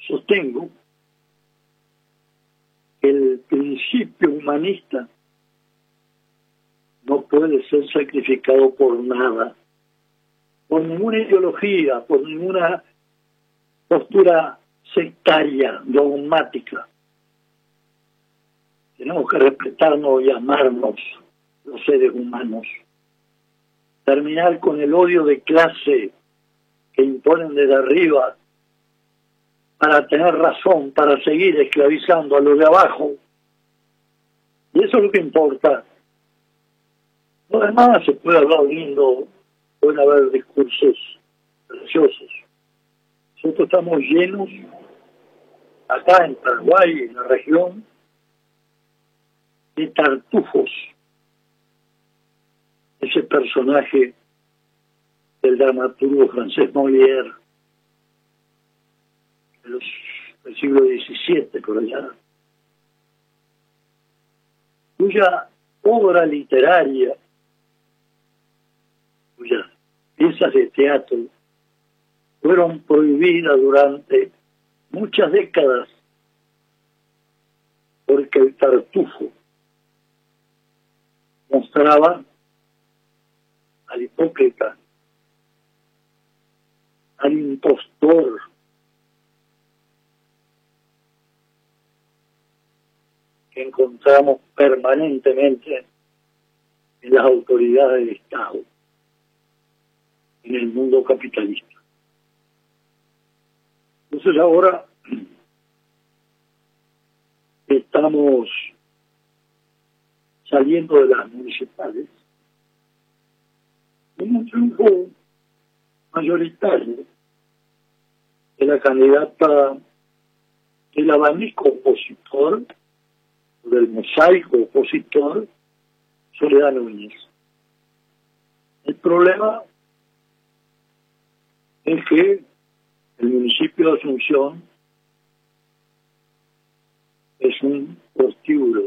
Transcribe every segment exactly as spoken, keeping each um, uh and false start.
sostengo que el principio humanista no puede ser sacrificado por nada, por ninguna ideología, por ninguna postura sectaria, dogmática. Tenemos que respetarnos y amarnos los seres humanos. Terminar con el odio de clase que imponen desde arriba para tener razón, para seguir esclavizando a los de abajo. Y eso es lo que importa. Lo demás se puede hablar lindo, pueden haber discursos preciosos. Nosotros estamos llenos, acá en Paraguay, en la región, de tartufos. Ese personaje del dramaturgo francés Molière, de los, del siglo diecisiete, por allá, cuya obra literaria, cuyas piezas de teatro fueron prohibidas durante muchas décadas porque el tartufo mostraba al hipócrita, al impostor, que encontramos permanentemente en las autoridades del Estado, en el mundo capitalista. Entonces ahora estamos saliendo de las municipales en un triunfo mayoritario de la candidata del abanico opositor, del mosaico opositor, Soledad Núñez. El problema es que el municipio de Asunción es un prostíbulo.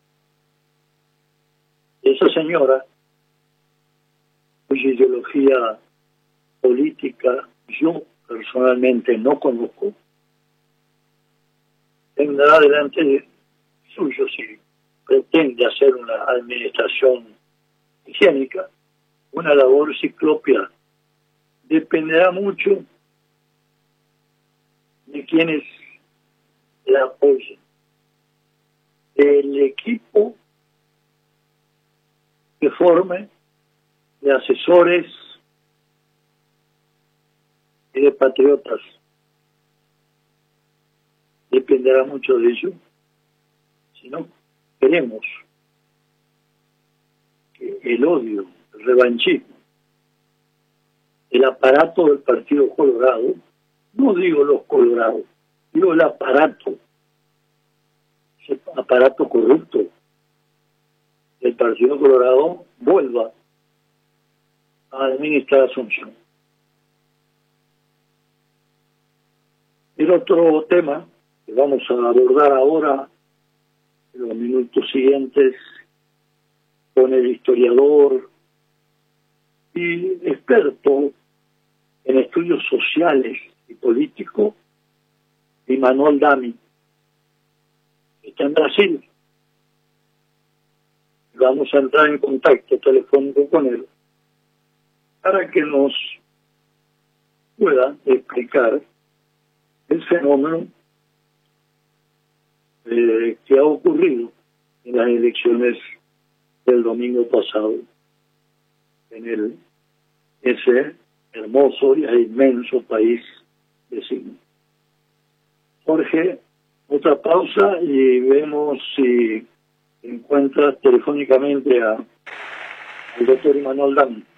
Esa señora, cuya ideología política yo personalmente no conozco, tendrá delante de suyo, si pretende hacer una administración higiénica, una labor ciclópea. Dependerá mucho de quienes la apoyen, del equipo que forme, de asesores y de patriotas. Dependerá mucho de ello. Si no queremos que el odio, el revanchismo, el aparato del Partido Colorado, no digo los colorados, digo el aparato, ese aparato corrupto del Partido Colorado, vuelva a administrar Asunción. El otro tema que vamos a abordar ahora, en los minutos siguientes, con el historiador y experto en estudios sociales y políticos, Immanuel Dami, que está en Brasil. Vamos a entrar en contacto telefónico con él para que nos pueda explicar el fenómeno eh, que ha ocurrido en las elecciones del domingo pasado en el ese hermoso y inmenso país vecino. Jorge, otra pausa y vemos si encuentras telefónicamente a, al doctor Immanuel Dami.